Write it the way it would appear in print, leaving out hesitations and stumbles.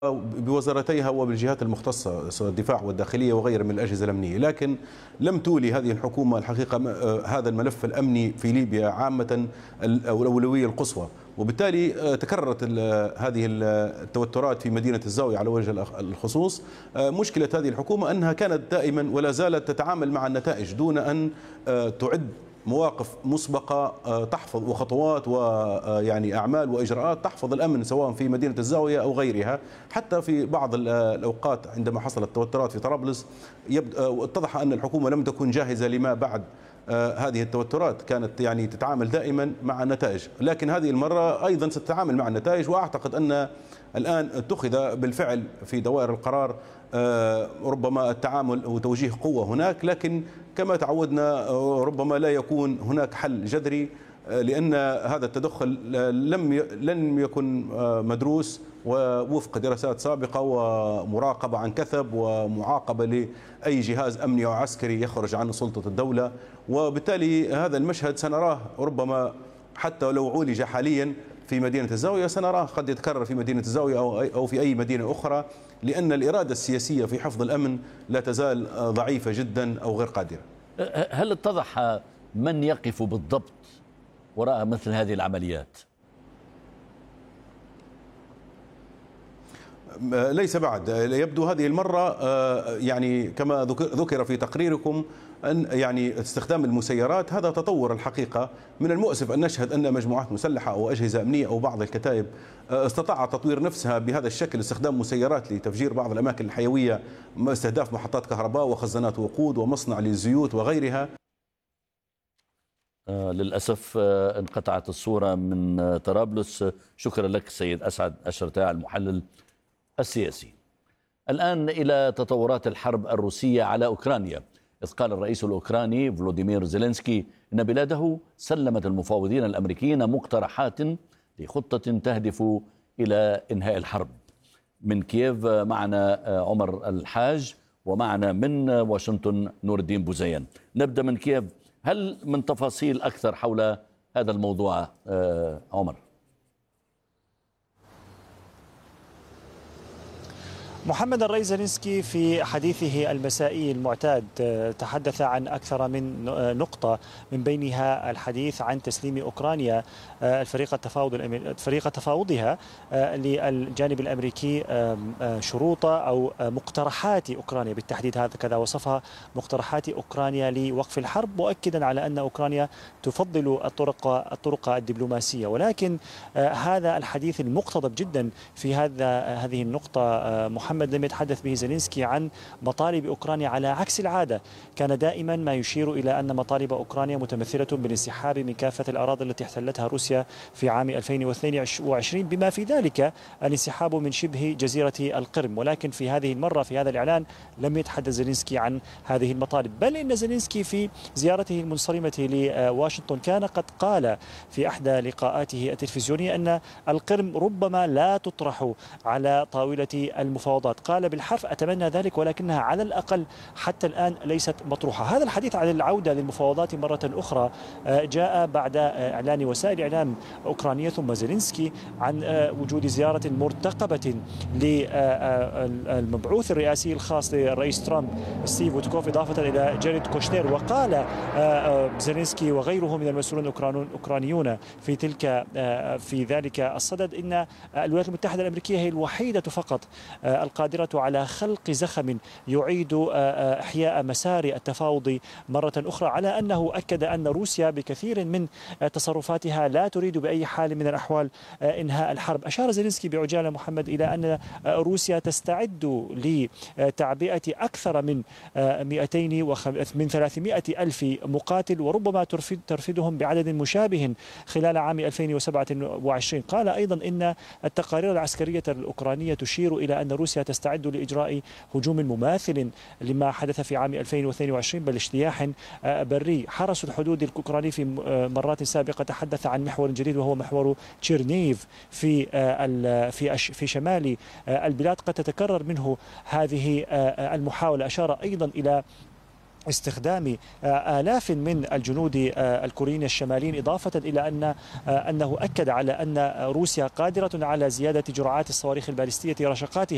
بوزارتيها وبالجهات المختصة سواء الدفاع والداخلية وغيرها من الأجهزة الأمنية، لكن لم تولي هذه الحكومة الحقيقة هذا الملف الأمني في ليبيا عامة الأولوية القصوى، وبالتالي تكررت هذه التوترات في مدينة الزاوية على وجه الخصوص. مشكلة هذه الحكومة أنها كانت دائما ولا زالت تتعامل مع النتائج دون أن تعد مواقف مسبقة تحفظ وخطوات ويعني أعمال وإجراءات تحفظ الأمن سواء في مدينة الزاوية أو غيرها. حتى في بعض الأوقات عندما حصلت توترات في طرابلس اتضح أن الحكومة لم تكن جاهزة لما بعد هذه التوترات، كانت يعني تتعامل دائما مع النتائج، لكن هذه المرة أيضا ستتعامل مع النتائج. وأعتقد أن الآن اتخذ بالفعل في دوائر القرار ربما التعامل وتوجيه قوة هناك، لكن كما تعودنا ربما لا يكون هناك حل جذري، لأن هذا التدخل لم يكن مدروس ووفق دراسات سابقة ومراقبة عن كثب ومعاقبة لأي جهاز أمني أو عسكري يخرج عن سلطة الدولة. وبالتالي هذا المشهد سنراه ربما حتى لو عولج حاليا في مدينة الزاوية، سنراه قد يتكرر في مدينة الزاوية أو في أي مدينة أخرى، لأن الإرادة السياسية في حفظ الأمن لا تزال ضعيفة جدا أو غير قادرة. هل اتضح من يقف بالضبط وراء مثل هذه العمليات؟ ليس بعد، يبدو هذه المرة يعني كما ذكر في تقريركم أن يعني استخدام المسيرات هذا تطور الحقيقة. من المؤسف أن نشهد أن مجموعات مسلحة أو أجهزة أمنية أو بعض الكتائب استطاعت تطوير نفسها بهذا الشكل، استخدام مسيرات لتفجير بعض الأماكن الحيوية، استهداف محطات كهرباء وخزانات وقود ومصنع للزيوت وغيرها. للأسف انقطعت الصورة من طرابلس. شكرا لك سيد أسعد أشرتاع المحلل السياسي. الآن إلى تطورات الحرب الروسية على أوكرانيا، إذ قال الرئيس الأوكراني فلوديمير زيلينسكي إن بلاده سلمت المفاوضين الأمريكيين مقترحات لخطة تهدف إلى إنهاء الحرب. من كييف معنا عمر الحاج، ومعنا من واشنطن نور الدين بوزيان. نبدأ من كييف، هل من تفاصيل أكثر حول هذا الموضوع عمر؟ محمد، الرئيس زيلينسكي في حديثه المسائي المعتاد تحدث عن أكثر من نقطة، من بينها الحديث عن تسليم أوكرانيا فريق تفاوضها للجانب الأمريكي شروط أو مقترحات أوكرانيا، بالتحديد هكذا وصفها، مقترحات أوكرانيا لوقف الحرب، مؤكدا على أن أوكرانيا تفضل الطرق الدبلوماسية. ولكن هذا الحديث المقتضب جدا في هذه النقطة محمد لم يتحدث به زيلينسكي عن مطالب أوكرانيا على عكس العادة. كان دائما ما يشير إلى أن مطالب أوكرانيا متمثلة بالانسحاب من كافة الأراضي التي احتلتها روسيا في عام 2022، بما في ذلك الانسحاب من شبه جزيرة القرم. ولكن في هذه المرة في هذا الإعلان لم يتحدث زيلينسكي عن هذه المطالب، بل إن زيلينسكي في زيارته المنصرمة لواشنطن كان قد قال في إحدى لقاءاته التلفزيونية أن القرم ربما لا تطرح على طاولة المفاوضات. قال بالحرف أتمنى ذلك، ولكنها على الأقل حتى الآن ليست مطروحة. هذا الحديث عن العودة للمفاوضات مرة أخرى جاء بعد إعلان وسائل إعلام أوكرانية ثم زيلينسكي عن وجود زيارة مرتقبة للمبعوث الرئاسي الخاص للرئيس ترامب ستيف ويتكوف، إضافة إلى جاريد كوشنير. وقال زيلينسكي وغيره من المسؤولين الأوكرانيون في ذلك الصدد إن الولايات المتحدة الأمريكية هي الوحيدة فقط القادرة على خلق زخم يعيد إحياء مسار التفاوض مرة أخرى، على أنه أكد أن روسيا بكثير من تصرفاتها لا تريد بأي حال من الأحوال إنهاء الحرب. أشار زيلينسكي بعجالة محمد إلى أن روسيا تستعد لتعبئة أكثر من 300 ألف مقاتل، وربما ترفدهم بعدد مشابه خلال عام 2027. قال أيضا إن التقارير العسكرية الأوكرانية تشير إلى أن روسيا تستعد لإجراء هجوم مماثل لما حدث في عام 2022 بل اجتياح بري. حرس الحدود الأوكراني في مرات سابقة تحدث عن محور جديد وهو محور تشيرنيف في شمال البلاد قد تتكرر منه هذه المحاولة. أشار أيضا إلى استخدام آلاف من الجنود الكوريين الشماليين، إضافة إلى أنه أكد على أن روسيا قادرة على زيادة جرعات الصواريخ البالستية رشقاتها